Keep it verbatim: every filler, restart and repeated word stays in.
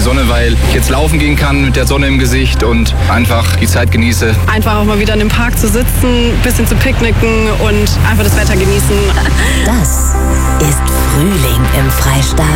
Sonne, weil ich jetzt laufen gehen kann mit der Sonne im Gesicht und einfach die Zeit genieße. Einfach auch mal wieder in dem Park zu sitzen, ein bisschen zu picknicken und einfach das Wetter genießen. Das ist Frühling im Freistaat.